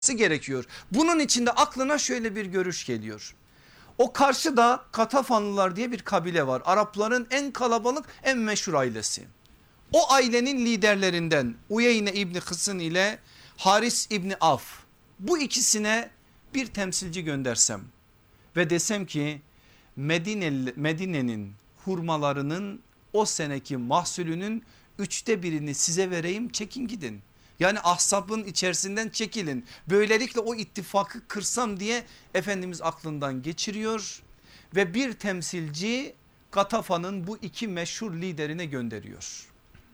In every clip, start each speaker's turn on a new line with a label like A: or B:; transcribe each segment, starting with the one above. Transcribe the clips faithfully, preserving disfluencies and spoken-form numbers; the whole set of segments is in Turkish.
A: gerekiyor. Bunun içinde aklına şöyle bir görüş geliyor. O karşıda Katafanlılar diye bir kabile var. Arapların en kalabalık, en meşhur ailesi. O ailenin liderlerinden Uyeyne İbni Hısın ile Haris İbni Af, bu ikisine bir temsilci göndersem ve desem ki Medine, Medine'nin hurmalarının o seneki mahsulünün üçte birini size vereyim, çekin gidin. Yani ahzabın içerisinden çekilin. Böylelikle o ittifakı kırsam diye Efendimiz aklından geçiriyor ve bir temsilci Gatafan'ın bu iki meşhur liderine gönderiyor.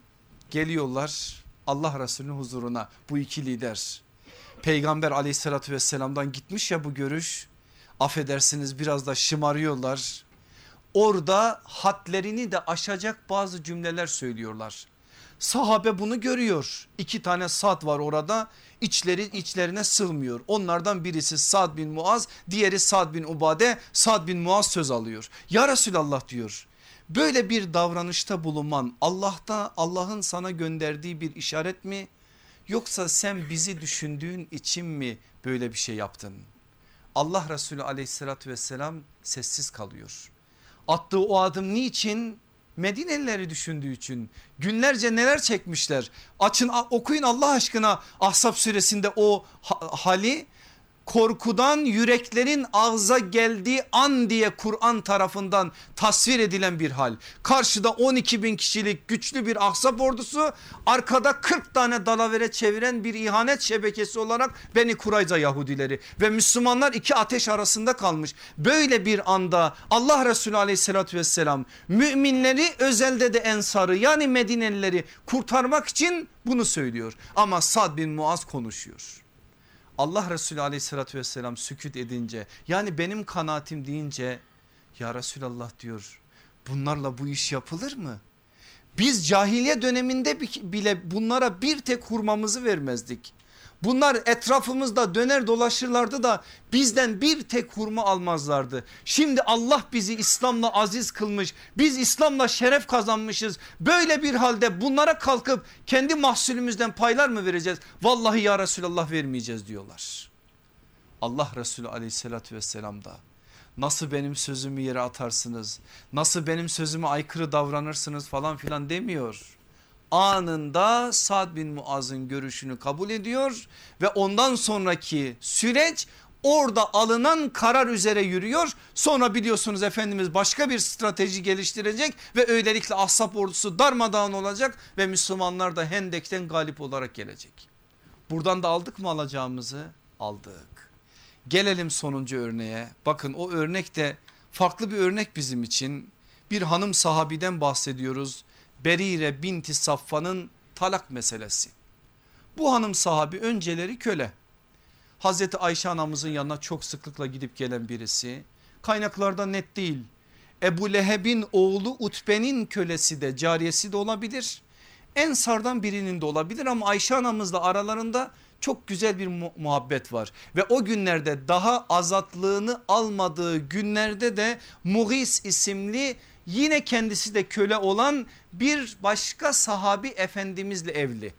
A: Geliyorlar Allah Resulü'nün huzuruna bu iki lider. Peygamber aleyhissalatü vesselam'dan gitmiş ya bu görüş, affedersiniz biraz da şımarıyorlar. Orada hadlerini de aşacak bazı cümleler söylüyorlar. Sahabe bunu görüyor. İki tane Sad var orada, içleri içlerine sığmıyor. Onlardan birisi Sad bin Muaz, diğeri Sad bin Ubade. Sad bin Muaz söz alıyor. Ya Resulallah diyor, böyle bir davranışta bulunman Allah'ta, Allah'ın sana gönderdiği bir işaret mi? Yoksa sen bizi düşündüğün için mi böyle bir şey yaptın? Allah Resulü aleyhissalatü vesselam sessiz kalıyor. Attığı o adım niçin? Medinelileri düşündüğü için. Günlerce neler çekmişler. Açın okuyun Allah aşkına Ahzab suresinde o hali. Korkudan yüreklerin ağza geldiği an diye Kur'an tarafından tasvir edilen bir hal. Karşıda on iki bin kişilik güçlü bir Ahzab ordusu, arkada kırk tane dalavere çeviren bir ihanet şebekesi olarak Beni Kurayza Yahudileri ve Müslümanlar iki ateş arasında kalmış. Böyle bir anda Allah Resulü aleyhissalatü vesselam müminleri, özelde de ensarı yani Medinelileri kurtarmak için bunu söylüyor. Ama Sad bin Muaz konuşuyor. Allah Resulü aleyhissalatü vesselam sükut edince, yani benim kanaatim deyince, ya Resulallah diyor, bunlarla bu iş yapılır mı? Biz cahiliye döneminde bile bunlara bir tek hurmamızı vermezdik. Bunlar etrafımızda döner dolaşırlardı da bizden bir tek hurma almazlardı. Şimdi Allah bizi İslam'la aziz kılmış, biz İslam'la şeref kazanmışız. Böyle bir halde bunlara kalkıp kendi mahsulümüzden paylar mı vereceğiz? Vallahi ya Resulallah vermeyeceğiz diyorlar. Allah Resulü aleyhissalatü vesselam da nasıl benim sözümü yere atarsınız, nasıl benim sözüme aykırı davranırsınız falan filan demiyor. Anında Sad bin Muaz'ın görüşünü kabul ediyor ve ondan sonraki süreç orada alınan karar üzere yürüyor. Sonra biliyorsunuz Efendimiz başka bir strateji geliştirecek ve öylelikle Ahzab ordusu darmadağın olacak ve Müslümanlar da Hendek'ten galip olarak gelecek. Buradan da aldık mı alacağımızı? Aldık. Gelelim sonuncu örneğe. Bakın o örnek de farklı bir örnek bizim için. Bir hanım sahabiden bahsediyoruz. Berire binti Safvan'ın talak meselesi. Bu hanım sahabi önceleri köle. Hazreti Ayşe anamızın yanına çok sıklıkla gidip gelen birisi. Kaynaklarda net değil. Ebu Leheb'in oğlu Utbe'nin kölesi de, cariyesi de olabilir. Ensardan birinin de olabilir ama Ayşe anamızla aralarında çok güzel bir mu muhabbet var. Ve o günlerde daha azatlığını almadığı günlerde de Mughis isimli, yine kendisi de köle olan bir başka sahabi efendimizle evli.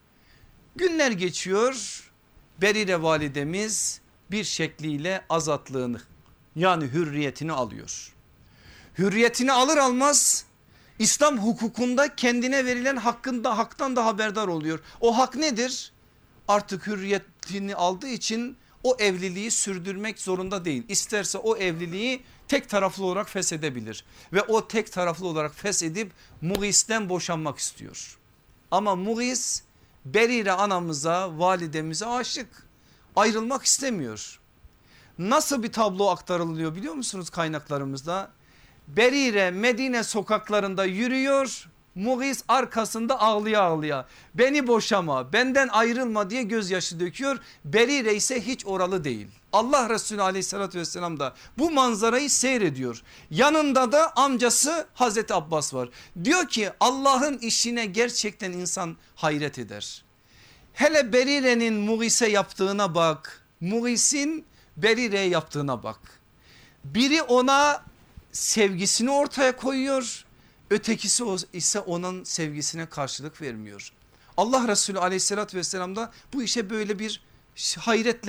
A: Günler geçiyor, Berire validemiz bir şekliyle azatlığını, yani hürriyetini alıyor. Hürriyetini alır almaz İslam hukukunda kendine verilen hakkında, haktan da haberdar oluyor. O hak nedir? Artık hürriyetini aldığı için o evliliği sürdürmek zorunda değil. İsterse o evliliği tek taraflı olarak feshedebilir ve o tek taraflı olarak feshedip Mughis'ten boşanmak istiyor. Ama Mughis Berire anamıza, validemize aşık, ayrılmak istemiyor. Nasıl bir tablo aktarılıyor biliyor musunuz kaynaklarımızda? Berire Medine sokaklarında yürüyor, Mughis arkasında ağlıya ağlıya beni boşama, benden ayrılma diye gözyaşı döküyor. Berire ise hiç oralı değil. Allah Resulü aleyhissalatü vesselam da bu manzarayı seyrediyor. Yanında da amcası Hazreti Abbas var. Diyor ki Allah'ın işine gerçekten insan hayret eder. Hele Berire'nin Mughis'e yaptığına bak, Mughis'in Berire'ye yaptığına bak. Biri ona sevgisini ortaya koyuyor, ötekisi ise onun sevgisine karşılık vermiyor. Allah Resulü aleyhissalatü vesselam da bu işe böyle bir hayretle